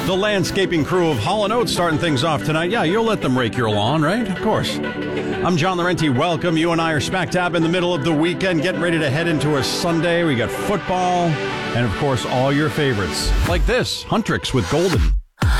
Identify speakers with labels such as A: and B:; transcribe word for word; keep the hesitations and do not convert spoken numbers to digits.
A: The landscaping crew of Hall and Oates starting things off tonight. Yeah, you'll let them rake your lawn, right? Of course. I'm John Laurenti. Welcome. You and I are smack dab in the middle of the weekend, getting ready to head into a Sunday. We got football and, of course, all your favorites. Like this, Huntrix with Golden.